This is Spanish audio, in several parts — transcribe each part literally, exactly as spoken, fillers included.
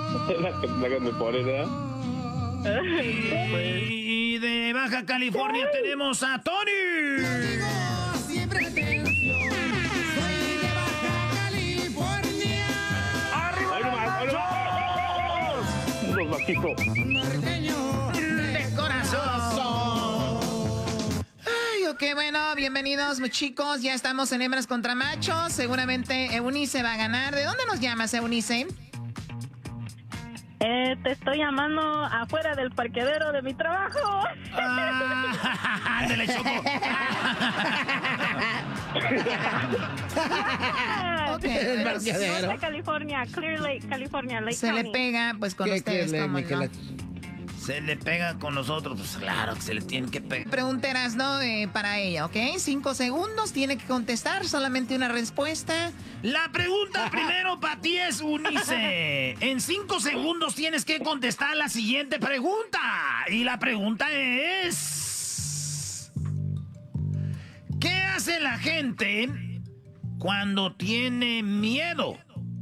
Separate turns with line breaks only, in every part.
La que, la que me pone, ¿verdad?
Y de Baja California tenemos a Tony.
Siempre atención. Soy de Baja California.
¡Arriba!
¡Ay, no más! ¡Ay, no más! Los vaquitos.
Norteño
¡De corazón! Ay, ok, bueno, bienvenidos chicos. Ya estamos en Hembras contra Machos. Seguramente Eunice va a ganar. ¿De dónde nos llamas, Eunice?
Eh, te estoy llamando afuera del parquedero de mi trabajo.
Ah, ándale, Choco. Ok,
El
pero
parqueadero.
Norte California, Clear Lake, California, Lake
se le
County.
pega, pues con
¿Qué
ustedes,
quiere,
¿cómo
mi que
no?
la-
Se le pega con nosotros, pues claro que se le tiene que pegar. Pregunteras, ¿no? Eh, para ella, ¿ok? Cinco segundos, tiene que contestar, solamente una respuesta. La pregunta primero para ti es, Unice. En cinco segundos tienes que contestar la siguiente pregunta. Y la pregunta es... ¿qué hace la gente cuando tiene miedo?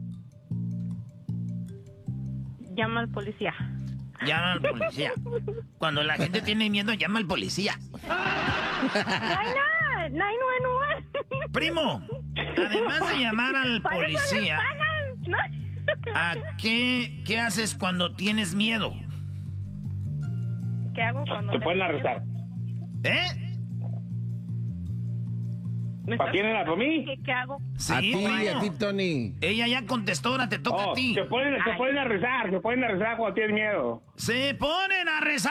Llama al policía.
Llama al policía. Cuando la gente tiene miedo, llama al policía.
nueve nueve uno.
Primo, además de llamar al policía, ¿a qué, qué haces cuando tienes miedo?
¿Qué hago cuando
Se
tengo
pueden
miedo?
arrestar.
¿Eh?
¿Me
¿Para
estás
quién era? ¿Para mí?
¿Qué, qué hago?
Sí,
a ti,
primo.
a ti, Tony.
Ella ya contestó, ahora te toca
Oh,
a ti.
se pueden, se pueden a rezar, se pueden a rezar cuando tienes miedo.
¡Se ponen a rezar!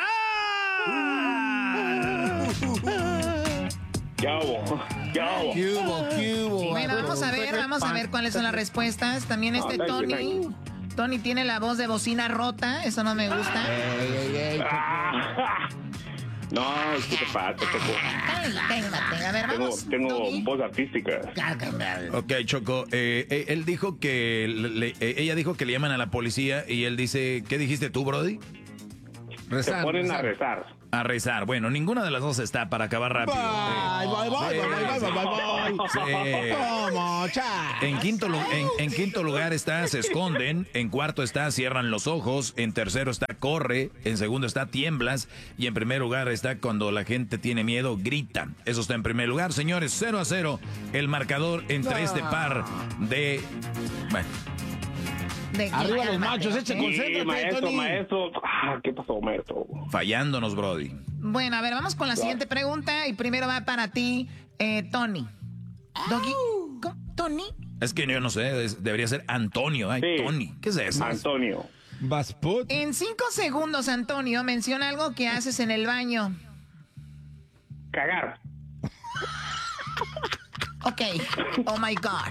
Ya hubo, ya hubo.
¿Qué hubo? ¿Qué hubo?
Bueno, vamos a ver, vamos a ver cuáles son las respuestas. También este
Ah, thank you,
Tony.
thank you.
Tony tiene la voz de bocina rota, eso no me gusta.
Ey, ey, ey,
Ah, no, ¿qué te pasa, Choco?
A ver,
Tengo,
vamos.
tengo
Doggy.
voz artística.
Ok, Choco, eh, eh, él dijo que, le- le- eh, ella dijo que le llaman a la policía y él dice, ¿qué dijiste tú, Brody?
Se
rezar,
ponen a
rezar.
rezar.
A rezar. Bueno, ninguna de las dos está para acabar rápido.
Bye, bye, bye, bye, bye, bye, bye, bye.
Sí.
¿Cómo, cha?
En quinto, lu- en, en quinto lugar está se esconden, en cuarto está cierran los ojos, en tercero está corre, en segundo está tiemblas y en primer lugar está cuando la gente tiene miedo, grita. Eso está en primer lugar, señores, cero a cero el marcador entre este par de... Bueno,
De-
Arriba los
cálmate,
machos,
¿ok?
eche
Sí,
concéntrate,
maestro,
Tony.
maestro. Ah, ¿qué pasó, maestro?
fallándonos, Brody.
Bueno, a ver, vamos con la siguiente pregunta y primero va para ti, eh, Tony. Doggy, ¿cómo? ¿Tony?
Es que yo no sé, es- debería ser Antonio. Ay,
Sí.
Tony, ¿qué es eso?
Antonio.
Basput.
En cinco segundos, Antonio, menciona algo que haces en el baño.
Cagar.
Ok. Oh my God.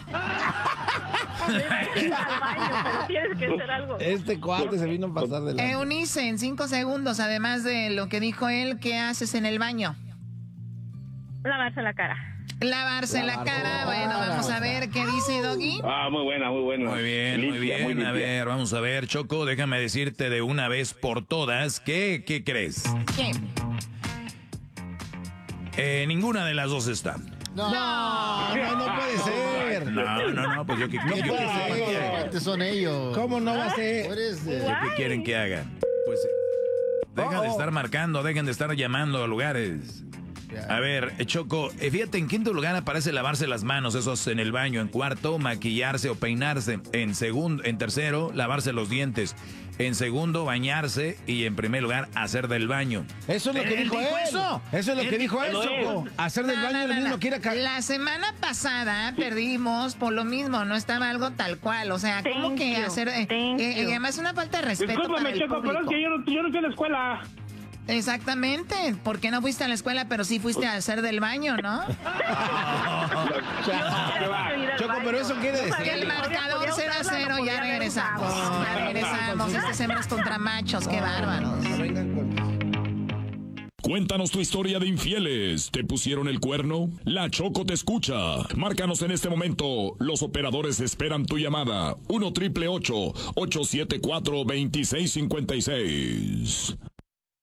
Ir al baño, pero tienes que hacer algo.
Este cuate se vino a pasar de la...
Eunice, en cinco segundos, además de lo que dijo él, ¿qué haces en el baño?
Lavarse la cara.
Lavarse la
Lavarse
cara.
la
Bueno,
cara.
vamos a ver qué dice Doggy.
Ah, muy buena, muy buena.
Muy bien, muy
Limpia,
bien.
limpia.
A ver, vamos a ver, Choco, déjame decirte de una vez por todas, ¿qué, qué crees?
¿Qué?
Eh, ninguna de las dos está.
No, no, no puede ser.
No, no, no, pues yo qué, yo,
¿Qué
yo
puede
qué-
ser?
Cuates son ellos.
¿Cómo no va a ser?
Tú eres, eh,
yo qué quieren que haga. Pues eh, deja de estar marcando, dejen de estar llamando a lugares. A ver, eh, Choco, eh, fíjate, en quinto lugar aparece lavarse las manos, eso es en el baño. En cuarto, maquillarse o peinarse. En segundo, en tercero, lavarse los dientes. En segundo, bañarse. Y en primer lugar, hacer del baño.
Eso es lo que
¿Él
dijo
dijo
él.
eso?
Eso es lo que
Él
dijo él,
dijo eso.
Choco. Hacer del
No,
baño
no,
lo
no,
mismo
no.
quiere cagar.
La semana pasada perdimos por lo mismo, no estaba algo tal cual. O sea, ¿cómo
Thank
que
you,
hacer? eh,
thank
eh,
you.
y además es una falta de respeto para
Discúlpame,
el
Choco, pero es
público.
que yo no, yo no fui a la escuela.
Exactamente. ¿Por qué no fuiste a la escuela, pero sí fuiste a hacer del baño, no?
Choco, pero eso quiere
Y
decir...
el marcador cero a cero, ya regresamos. Ya regresamos. Estas hembras contra machos, qué bárbaros.
Vengan con...
Cuéntanos tu historia de infieles. ¿Te pusieron el cuerno? La Choco te escucha. Márcanos en este momento. Los operadores esperan tu llamada. uno triple ocho, ocho siete cuatro, dos seis cinco seis.